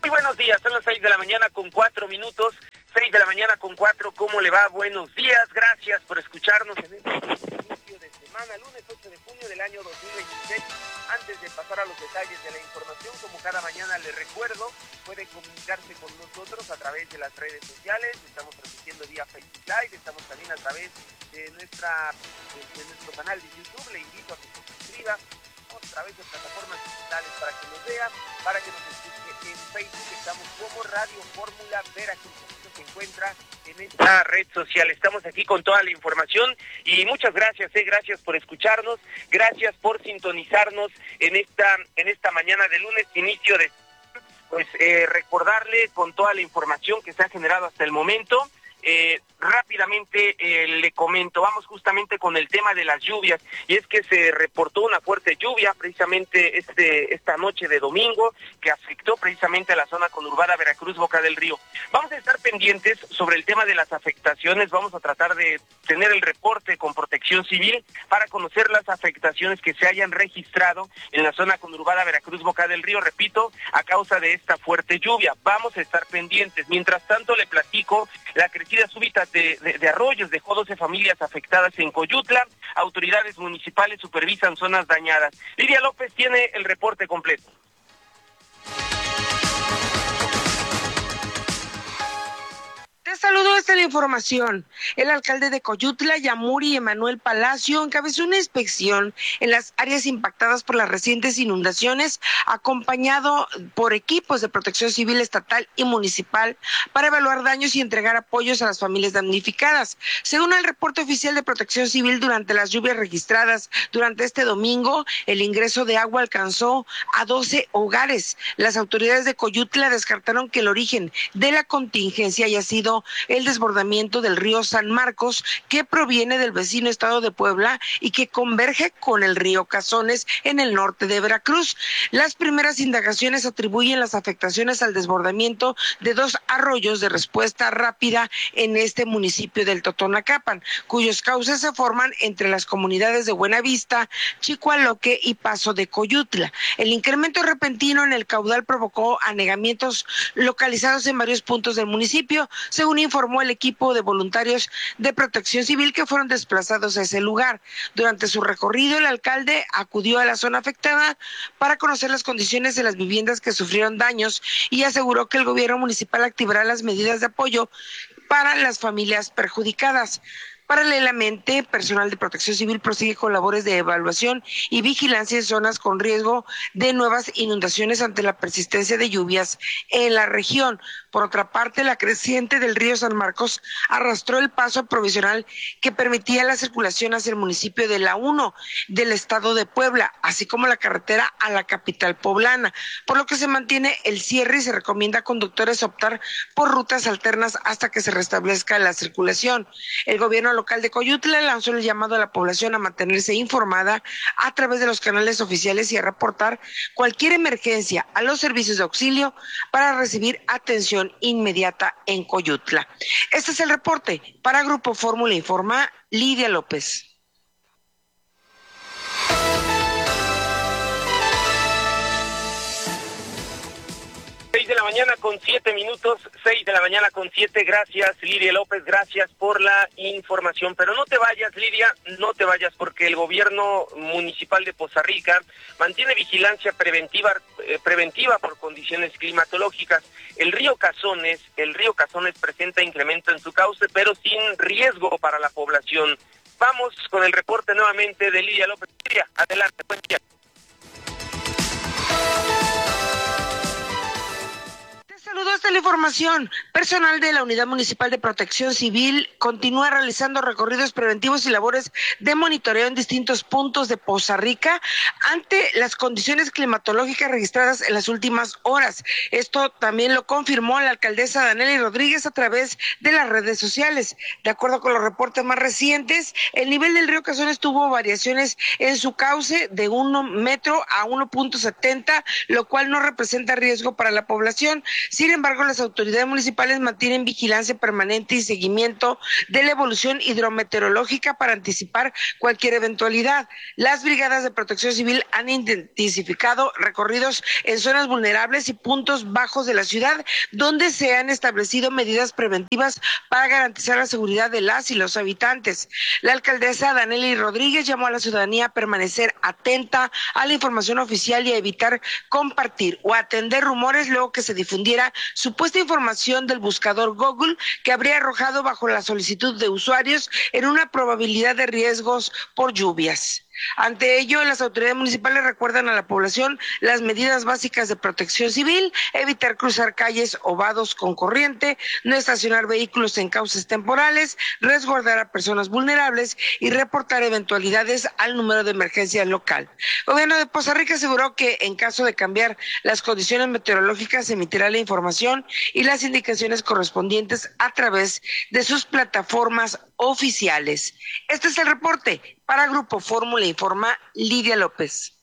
Muy buenos días, son las 6 de la mañana con 4 minutos, 6 de la mañana con 4, ¿cómo le va? Buenos días, gracias por escucharnos en este inicio de semana, lunes 8 de junio del año 2026. Antes de pasar a los detalles de la información, como cada mañana le recuerdo, puede comunicarse con nosotros a través de las redes sociales, estamos transmitiendo vía Facebook Live, estamos también a través de nuestro canal de YouTube, le invito a que se suscriba a través de plataformas digitales para que nos vea, para que nos escuche en Facebook, estamos como Radio Fórmula Veracruz, se encuentra en esta red social. Estamos aquí con toda la información y muchas gracias, gracias por escucharnos, gracias por sintonizarnos en esta mañana de lunes, inicio de recordarle con toda la información que se ha generado hasta el momento. Rápidamente le comento, vamos justamente con el tema de las lluvias, y es que se reportó una fuerte lluvia precisamente esta noche de domingo, que afectó precisamente a la zona conurbada Veracruz, Boca del Río. Vamos a estar pendientes sobre el tema de las afectaciones, vamos a tratar de tener el reporte con Protección Civil para conocer las afectaciones que se hayan registrado en la zona conurbada Veracruz, Boca del Río, repito, a causa de esta fuerte lluvia. Vamos a estar pendientes. Mientras tanto, le platico la crecida súbita de arroyos dejó 12 familias afectadas en Coyutla. Autoridades municipales supervisan zonas dañadas. Lidia López tiene el reporte completo. Te saludo, esta es la información. El alcalde de Coyutla, Yamuri Emanuel Palacio, encabezó una inspección en las áreas impactadas por las recientes inundaciones, acompañado por equipos de protección civil estatal y municipal para evaluar daños y entregar apoyos a las familias damnificadas. Según el reporte oficial de Protección Civil, durante las lluvias registradas durante este domingo, el ingreso de agua alcanzó a 12 hogares. Las autoridades de Coyutla descartaron que el origen de la contingencia haya sido el desbordamiento del río San Marcos, que proviene del vecino estado de Puebla y que converge con el río Cazones en el norte de Veracruz. Las primeras indagaciones atribuyen las afectaciones al desbordamiento de 2 arroyos de respuesta rápida en este municipio del Totonacapan, cuyos cauces se forman entre las comunidades de Buenavista, Chicoaloque y Paso de Coyutla. El incremento repentino en el caudal provocó anegamientos localizados en varios puntos del municipio, según informó el equipo de voluntarios de Protección Civil que fueron desplazados a ese lugar. Durante su recorrido, el alcalde acudió a la zona afectada para conocer las condiciones de las viviendas que sufrieron daños y aseguró que el gobierno municipal activará las medidas de apoyo para las familias perjudicadas. Paralelamente, personal de Protección Civil prosigue con labores de evaluación y vigilancia en zonas con riesgo de nuevas inundaciones ante la persistencia de lluvias en la región. Por otra parte, la creciente del río San Marcos arrastró el paso provisional que permitía la circulación hacia el municipio de La 1 del estado de Puebla, así como la carretera a la capital poblana, por lo que se mantiene el cierre y se recomienda a conductores optar por rutas alternas hasta que se restablezca la circulación. El gobierno local de Coyutla lanzó el llamado a la población a mantenerse informada a través de los canales oficiales y a reportar cualquier emergencia a los servicios de auxilio para recibir atención inmediata en Coyutla. Este es el reporte. Para Grupo Fórmula informa Lidia López. 6 de la mañana con 7 minutos, 6 de la mañana con 7, gracias Lidia López, gracias por la información, pero no te vayas Lidia, no te vayas porque el gobierno municipal de Poza Rica mantiene vigilancia preventiva por condiciones climatológicas. El río Cazones presenta incremento en su cauce, pero sin riesgo para la población. Vamos con el reporte nuevamente de Lidia López. Lidia, adelante, buen día. Saludos de la información. Personal de la Unidad Municipal de Protección Civil continúa realizando recorridos preventivos y labores de monitoreo en distintos puntos de Poza Rica ante las condiciones climatológicas registradas en las últimas horas. Esto también lo confirmó la alcaldesa Danely Rodríguez a través de las redes sociales. De acuerdo con los reportes más recientes, el nivel del río Cazones tuvo variaciones en su cauce de 1 metro a 1.70, lo cual no representa riesgo para la población. Sin embargo, las autoridades municipales mantienen vigilancia permanente y seguimiento de la evolución hidrometeorológica para anticipar cualquier eventualidad. Las brigadas de protección civil han intensificado recorridos en zonas vulnerables y puntos bajos de la ciudad, donde se han establecido medidas preventivas para garantizar la seguridad de las y los habitantes. La alcaldesa Danely Rodríguez llamó a la ciudadanía a permanecer atenta a la información oficial y a evitar compartir o atender rumores luego que se difundiera supuesta información del buscador Google que habría arrojado bajo la solicitud de usuarios en una probabilidad de riesgos por lluvias. Ante ello, las autoridades municipales recuerdan a la población las medidas básicas de protección civil, evitar cruzar calles o vados con corriente, no estacionar vehículos en cauces temporales, resguardar a personas vulnerables y reportar eventualidades al número de emergencia local. El gobierno de Poza Rica aseguró que en caso de cambiar las condiciones meteorológicas se emitirá la información y las indicaciones correspondientes a través de sus plataformas oficiales. Este es el reporte. Para Grupo Fórmula informa Lidia López.